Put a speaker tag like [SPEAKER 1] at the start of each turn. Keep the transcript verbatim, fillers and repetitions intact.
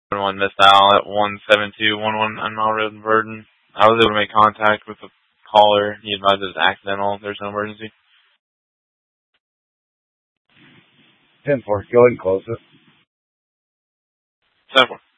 [SPEAKER 1] one missed out at one seven two one one Unmile Road in Verdon. I was able to make contact with the caller. He advised it was accidental. There's no emergency.
[SPEAKER 2] ten four, go ahead and close it.
[SPEAKER 1] seven four.